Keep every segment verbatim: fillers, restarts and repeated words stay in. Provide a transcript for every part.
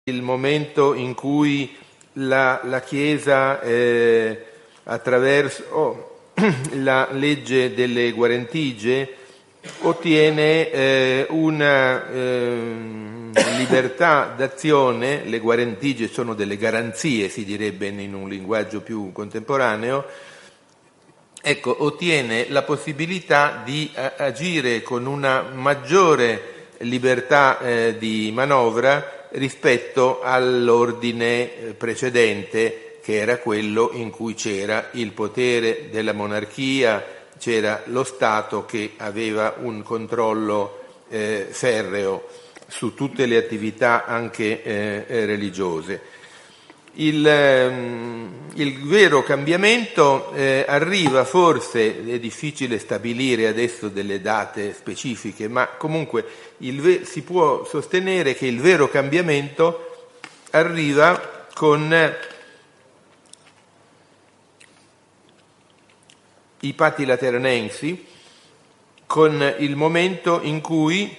il momento in cui la, la Chiesa, eh, attraverso oh, la legge delle guarentigie, ottiene eh, una eh, libertà d'azione. Le guarentigie sono delle garanzie, si direbbe in un linguaggio più contemporaneo. Ecco, ottiene la possibilità di a, agire con una maggiore libertà eh, di manovra rispetto all'ordine precedente, che era quello in cui c'era il potere della monarchia, c'era lo Stato che aveva un controllo eh, ferreo su tutte le attività anche eh, religiose. Il, ehm, il vero cambiamento eh, arriva, forse è difficile stabilire adesso delle date specifiche, ma comunque il ve- si può sostenere che il vero cambiamento arriva con eh, i Patti Lateranensi, con il momento in cui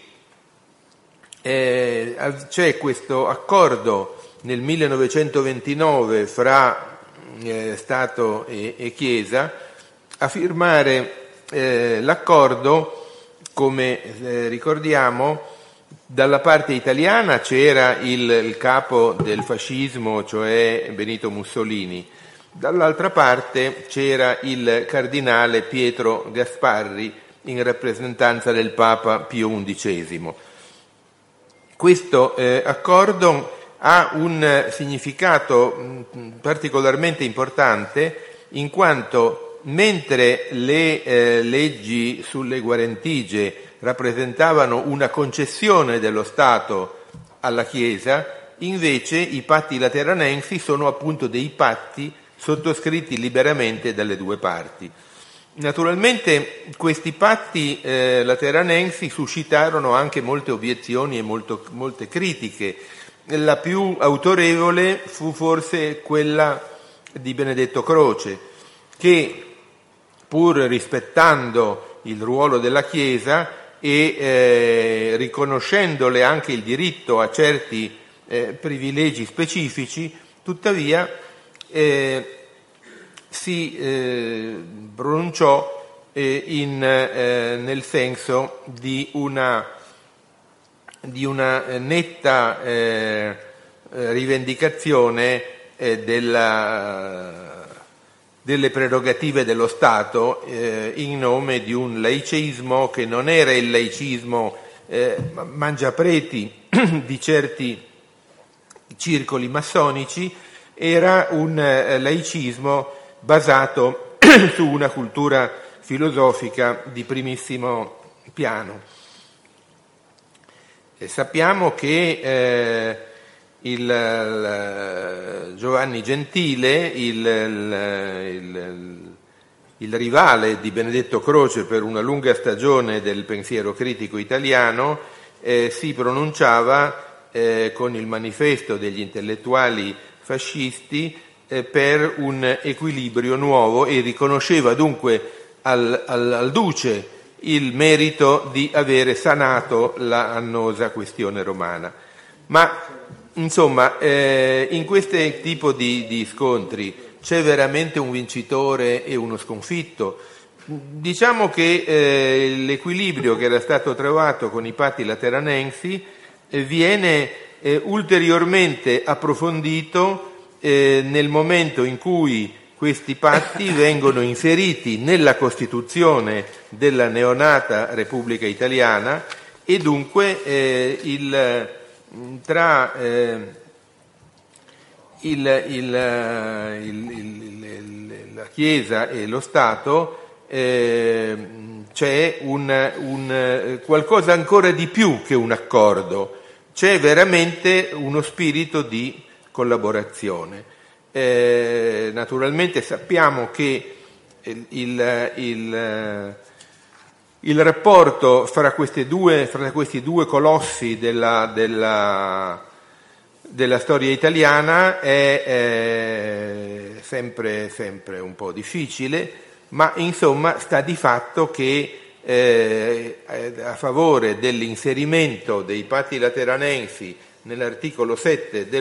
eh, c'è questo accordo nel millenovecentoventinove fra eh, Stato e, e Chiesa. A firmare eh, l'accordo, come eh, ricordiamo, dalla parte italiana c'era il, il capo del fascismo, cioè Benito Mussolini, dall'altra parte c'era il cardinale Pietro Gasparri in rappresentanza del Papa Pio undicesimo. Questo eh, accordo ha un significato particolarmente importante, in quanto mentre le eh, leggi sulle guarentigie rappresentavano una concessione dello Stato alla Chiesa, invece i patti lateranensi sono appunto dei patti sottoscritti liberamente dalle due parti. Naturalmente questi patti eh, lateranensi suscitarono anche molte obiezioni e molto, molte critiche. La più autorevole fu forse quella di Benedetto Croce, che pur rispettando il ruolo della Chiesa e eh, riconoscendole anche il diritto a certi eh, privilegi specifici, tuttavia eh, si eh, pronunciò eh, in, eh, nel senso di una di una netta eh, rivendicazione eh, della, delle prerogative dello Stato eh, in nome di un laicismo che non era il laicismo eh, mangiapreti di certi circoli massonici, era un eh, laicismo basato su una cultura filosofica di primissimo piano. E sappiamo che eh, il, il Giovanni Gentile, il, il, il, il rivale di Benedetto Croce per una lunga stagione del pensiero critico italiano, eh, si pronunciava eh, con il manifesto degli intellettuali fascisti eh, per un equilibrio nuovo, e riconosceva dunque al, al, al duce il merito di avere sanato la annosa questione romana. Ma insomma, eh, in questo tipo di, di scontri c'è veramente un vincitore e uno sconfitto? Diciamo che eh, l'equilibrio che era stato trovato con i patti lateranensi eh, viene eh, ulteriormente approfondito eh, nel momento in cui questi patti vengono inseriti nella Costituzione della neonata Repubblica Italiana, e dunque eh, il, tra eh, il, il, il, il, la Chiesa e lo Stato eh, c'è un, un, qualcosa ancora di più che un accordo, c'è veramente uno spirito di collaborazione. Eh, naturalmente sappiamo che il, il, il, il rapporto fra, queste due, fra questi due colossi della, della, della storia italiana è eh, sempre, sempre un po' difficile, ma insomma sta di fatto che eh, a favore dell'inserimento dei patti lateranensi nell'articolo sette del